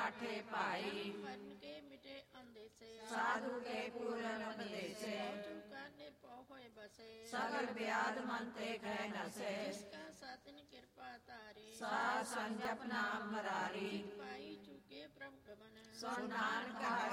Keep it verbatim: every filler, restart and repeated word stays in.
ਕਾਠੇ ਭਾਈ। ਮਰਨ ਕੇ ਮਿਟੇ ਅੰਦੇਸੇ ਸਾਧੂ ਕੇ ਪੂਰਨ ਉਪਦੇਸੇ। ਚੁਕਾ ਨਿਰਭਉ ਹੋਏ ਬਸੇ ਸਗਲ ਬਿਆਦ ਮਨ ਤੇ ਕਹਿ ਨਸੇ। ਜਿਸਕਾ ਸਾਤਨ ਕਿਰਪਾ ਤਾਰੇ ਸਾਧ ਸੰਗ ਜਪ ਨਾਮ ਮਰਾਰੀ। ਪਾਈ ਚੁਕੇ ਪ੍ਰਭ ਗਮਨ ਸੋ ਨਾਨਕ